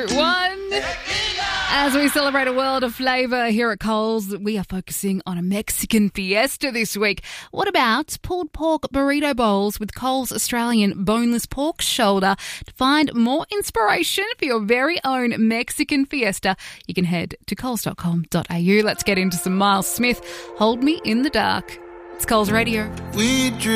One. As we celebrate a world of flavour here at Coles, we are focusing on a Mexican fiesta this week. What about pulled pork burrito bowls with Coles Australian boneless pork shoulder? To find more inspiration for your very own Mexican fiesta, you can head to coles.com.au. Let's get into some Miles Smith, Hold Me in the Dark. It's Coles Radio.